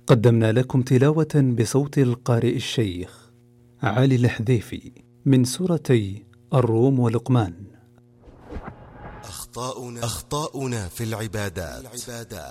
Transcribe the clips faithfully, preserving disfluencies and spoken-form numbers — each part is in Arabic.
قدمنا لكم تلاوة بصوت القارئ الشيخ علي الحذيفي من سورتي الروم ولقمان. أخطاؤنا, أخطاؤنا في العبادات.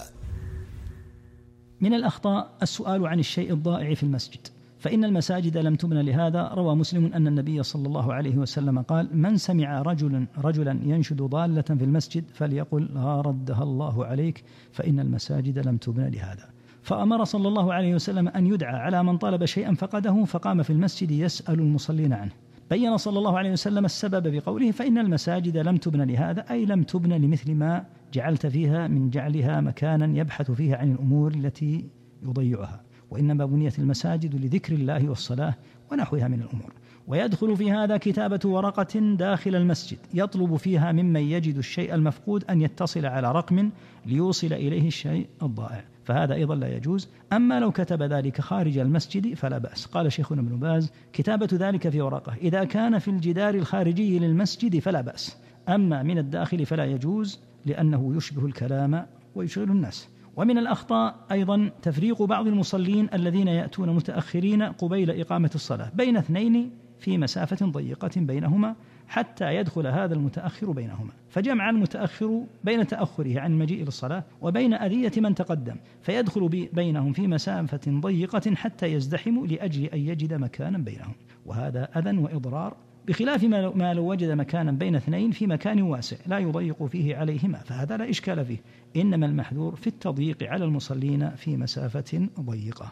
من الأخطاء السؤال عن الشيء الضائع في المسجد، فإن المساجد لم تبنى لهذا. روى مسلم أن النبي صلى الله عليه وسلم قال: من سمع رجلا, رجلا ينشد ضالة في المسجد فليقل ها ردها الله عليك، فإن المساجد لم تبنى لهذا. فأمر صلى الله عليه وسلم أن يدعى على من طلب شيئا فقده فقام في المسجد يسأل المصلين عنه. بين صلى الله عليه وسلم السبب بقوله: فإن المساجد لم تبنى لهذا، أي لم تبنى لمثل ما جعلت فيها من جعلها مكانا يبحث فيها عن الأمور التي يضيعها، وإنما بنيت المساجد لذكر الله والصلاة ونحوها من الأمور. ويدخل في هذا كتابة ورقة داخل المسجد يطلب فيها ممن يجد الشيء المفقود أن يتصل على رقم ليوصل إليه الشيء الضائع، فهذا أيضا لا يجوز. أما لو كتب ذلك خارج المسجد فلا بأس. قال شيخنا ابن باز: كتابة ذلك في ورقة إذا كان في الجدار الخارجي للمسجد فلا بأس، أما من الداخل فلا يجوز، لأنه يشبه الكلام ويشغل الناس. ومن الأخطاء أيضا تفريق بعض المصلين الذين يأتون متأخرين قبيل إقامة الصلاة بين اثنين في مسافة ضيقة بينهما حتى يدخل هذا المتأخر بينهما، فجمع المتأخر بين تأخره عن المجيء للصلاة وبين أذية من تقدم، فيدخل بينهم في مسافة ضيقة حتى يزدحموا لأجل أن يجد مكانا بينهم، وهذا أذى وإضرار، بخلاف ما لو وجد مكانا بين اثنين في مكان واسع لا يضيق فيه عليهما، فهذا لا إشكال فيه. إنما المحذور في التضييق على المصلين في مسافة ضيقة.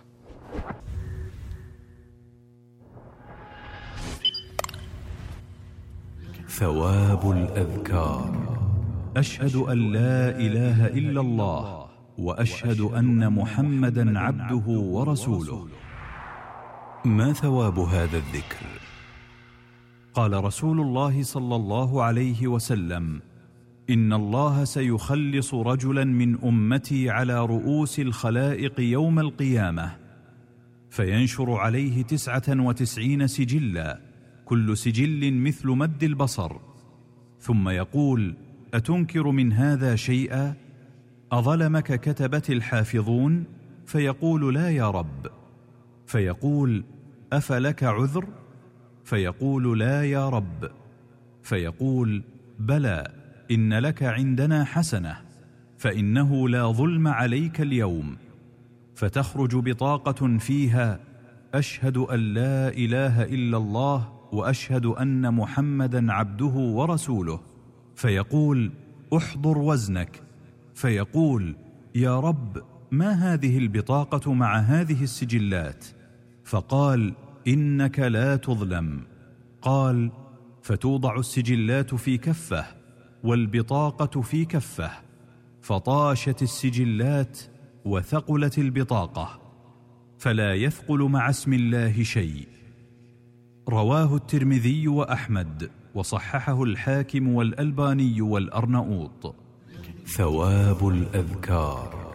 ثواب الأذكار: أشهد أن لا إله إلا الله وأشهد أن محمدا عبده ورسوله. ما ثواب هذا الذكر؟ قال رسول الله صلى الله عليه وسلم: إن الله سيخلص رجلا من أمتي على رؤوس الخلائق يوم القيامة، فينشر عليه تسعة وتسعين سجلا، كل سجل مثل مد البصر، ثم يقول: أتنكر من هذا شيئا؟ أظلمك كتبت الحافظون؟ فيقول: لا يا رب. فيقول: أفلك عذر؟ فيقول: لا يا رب. فيقول: بلى، إن لك عندنا حسنة، فإنه لا ظلم عليك اليوم. فتخرج بطاقة فيها: أشهد أن لا إله إلا الله وأشهد أن محمدا عبده ورسوله. فيقول: احضر وزنك. فيقول: يا رب، ما هذه البطاقة مع هذه السجلات؟ فقال: إنك لا تظلم. قال: فتوضع السجلات في كفة والبطاقة في كفة، فطاشت السجلات وثقلت البطاقة، فلا يثقل مع اسم الله شيء. رواه الترمذي وأحمد، وصححه الحاكم والألباني والأرنؤوط. ثواب الأذكار.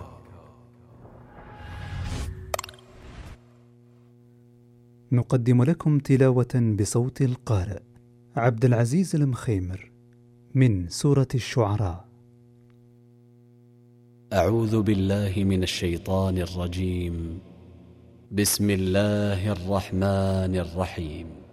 نقدم لكم تلاوة بصوت القارئ عبد العزيز المخيمر من سورة الشعراء. أعوذ بالله من الشيطان الرجيم. بسم الله الرحمن الرحيم.